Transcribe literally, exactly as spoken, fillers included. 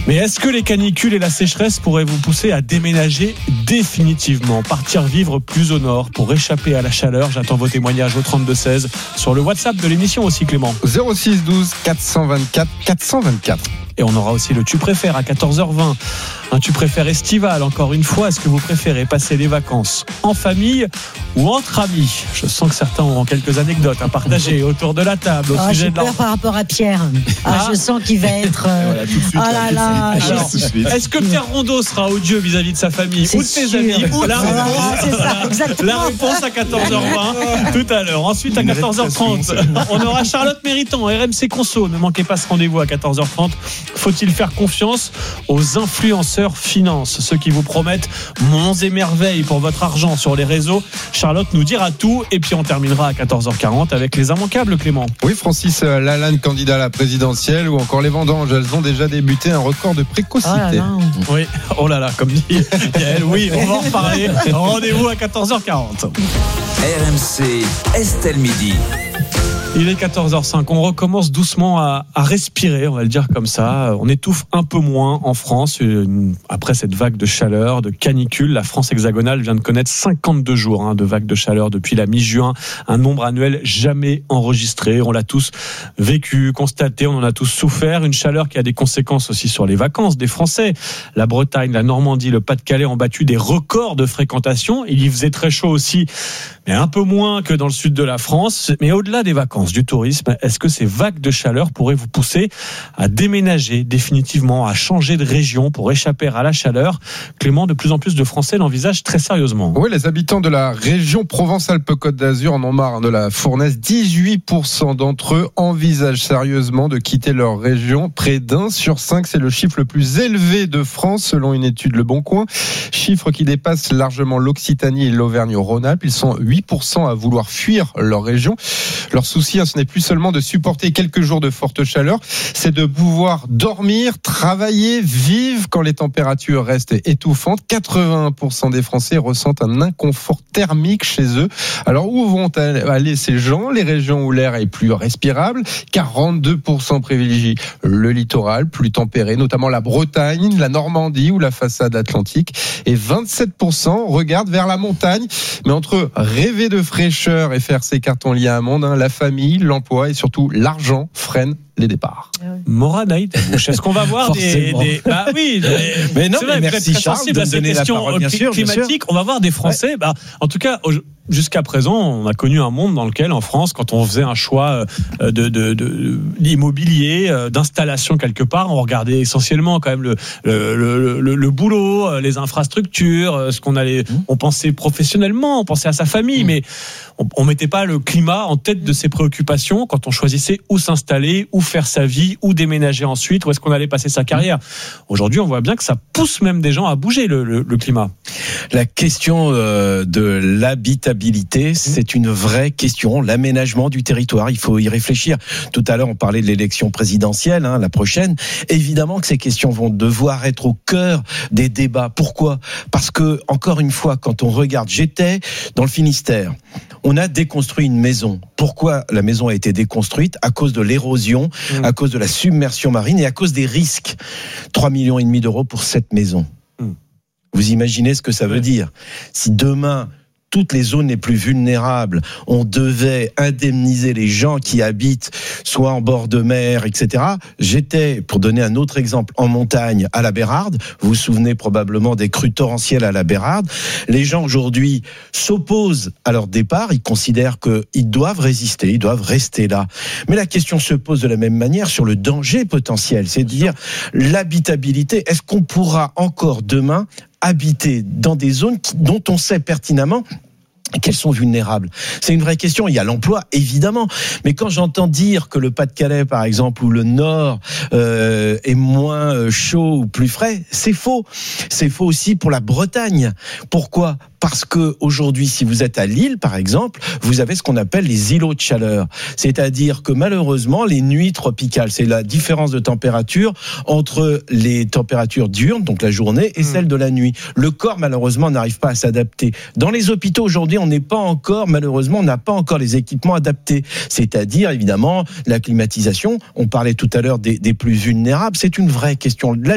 Mais est-ce que les canicules et la sécheresse pourraient vous pousser à déménager définitivement, partir vivre plus au nord pour échapper à la chaleur? J'attends vos témoignages au trente-deux seize sur le WhatsApp de l'émission aussi, Clément. zéro six douze quatre cent vingt-quatre quatre cent vingt-quatre. Et on aura aussi le tu préfères à quatorze heures vingt. Un tu préfères estival, encore une fois. Est-ce que vous préférez passer les vacances en famille ou entre amis? Je sens que certains auront quelques anecdotes à partager autour de la table au oh, sujet j'ai de peur leur... par rapport à Pierre. Ah, Ah. je sens qu'il va être. Euh... Voilà, tout de suite, oh là là. Alors, tout de suite. est-ce que Pierre Rondeau sera odieux vis-à-vis de sa famille C'est ou de ses sûr. amis? La Voilà, réponse, c'est ça, exactement. la réponse à quatorze heures vingt tout à l'heure. Ensuite à Une quatorze heures trente, on aura Charlotte Méritant, R M C Conso. Ne manquez pas ce rendez-vous à quatorze heures trente. Faut-il faire confiance aux influenceurs finance, ceux qui vous promettent monts et merveilles pour votre argent sur les réseaux? Charlotte nous dira tout et puis on terminera à quatorze heures quarante avec les immanquables, Clément. Oui, Francis Lalanne, candidat à la présidentielle, ou encore les vendanges, elles ont déjà débuté, un record de précocité. Oh là là. Oui, oh là là, comme dit Yael, oui, on va en reparler. Rendez-vous à quatorze heures quarante. R M C, Estelle Midi. Il est quatorze heures cinq, on recommence doucement à, à respirer, on va le dire comme ça. On étouffe un peu moins en France. Une, après cette vague de chaleur, de canicule, la France hexagonale vient de connaître cinquante-deux jours hein, de vagues de chaleur depuis la mi-juin. Un nombre annuel jamais enregistré. On l'a tous vécu, constaté, on en a tous souffert. Une chaleur qui a des conséquences aussi sur les vacances des Français. La Bretagne, la Normandie, le Pas-de-Calais ont battu des records de fréquentation. Il y faisait très chaud aussi, mais un peu moins que dans le sud de la France. Mais au-delà des vacances, du tourisme, est-ce que ces vagues de chaleur pourraient vous pousser à déménager définitivement, à changer de région pour échapper à la chaleur? Clément, de plus en plus de Français l'envisagent très sérieusement. Oui, les habitants de la région Provence-Alpes-Côte d'Azur en ont marre de la fournaise. dix-huit pour cent d'entre eux envisagent sérieusement de quitter leur région. Près d'un sur cinq, c'est le chiffre le plus élevé de France selon une étude Le Bon Coin. Chiffre qui dépasse largement l'Occitanie et l'Auvergne-Rhône-Alpes. Ils sont huit pour cent à vouloir fuir leur région. Leur souci, ce n'est plus seulement de supporter quelques jours de forte chaleur, c'est de pouvoir dormir, travailler, vivre quand les températures restent étouffantes. quatre-vingt-un pour cent des Français ressentent un inconfort thermique chez eux. Alors où vont aller ces gens? Les régions où l'air est plus respirable. quarante-deux pour cent privilégient le littoral, plus tempéré, notamment la Bretagne, la Normandie ou la façade atlantique. Et vingt-sept pour cent regardent vers la montagne. Mais entre rêver de fraîcheur et faire ses cartons liés à un monde, hein, la famille, l'emploi et surtout l'argent freinent les départs. Moranaï, est-ce qu'on va voir des, des... Bah oui, mais, mais non, c'est vrai, mais vous êtes merci très Charles sensible de à me ces donner la questions parole, bien sûr, bien climatiques. sûr. On va voir des Français, bah, en tout cas, jusqu'à présent, on a connu un monde dans lequel, en France, quand on faisait un choix de, de, de, de d'immobilier, d'installation quelque part, on regardait essentiellement quand même le, le, le, le, le boulot, les infrastructures, ce qu'on allait, on pensait professionnellement, on pensait à sa famille, mmh. mais on, on mettait pas le climat en tête de ses préoccupations quand on choisissait où s'installer, où faire sa vie, où déménager ensuite, où est-ce qu'on allait passer sa carrière. Aujourd'hui, on voit bien que ça pousse même des gens à bouger le, le, le climat. La question euh, de l'habitabilité, c'est une vraie question. L'aménagement du territoire, il faut y réfléchir. Tout à l'heure, on parlait de l'élection présidentielle, hein, la prochaine. Évidemment que ces questions vont devoir être au cœur des débats. Pourquoi ? Parce que, encore une fois, quand on regarde, j'étais dans le Finistère. On a déconstruit une maison. Pourquoi la maison a été déconstruite ? À cause de l'érosion, mmh. à cause de la submersion marine et à cause des risques. trois millions et demi d'euros pour cette maison. Mmh. Vous imaginez ce que ça veut dire ? Si demain, toutes les zones les plus vulnérables, on devait indemniser les gens qui habitent soit en bord de mer, et cetera. J'étais, pour donner un autre exemple, en montagne à la Bérarde. Vous vous souvenez probablement des crues torrentielles à la Bérarde. Les gens aujourd'hui s'opposent à leur départ. Ils considèrent qu'ils doivent résister, ils doivent rester là. Mais la question se pose de la même manière sur le danger potentiel. C'est-à-dire l'habitabilité. Est-ce qu'on pourra encore demain habiter dans des zones qui, dont on sait pertinemment qu'elles sont vulnérables? C'est une vraie question. Il y a l'emploi, évidemment. Mais quand j'entends dire que le Pas-de-Calais, par exemple, ou le Nord euh, est moins chaud ou plus frais, c'est faux. C'est faux aussi pour la Bretagne. Pourquoi ? Parce que aujourd'hui, si vous êtes à Lille, par exemple, vous avez ce qu'on appelle les îlots de chaleur. C'est-à-dire que malheureusement, les nuits tropicales, c'est la différence de température entre les températures diurnes, donc la journée, et celle de la nuit. Le corps, malheureusement, n'arrive pas à s'adapter. Dans les hôpitaux, aujourd'hui, on n'est pas encore, malheureusement, on n'a pas encore les équipements adaptés. C'est-à-dire, évidemment, la climatisation. On parlait tout à l'heure des, des plus vulnérables. C'est une vraie question.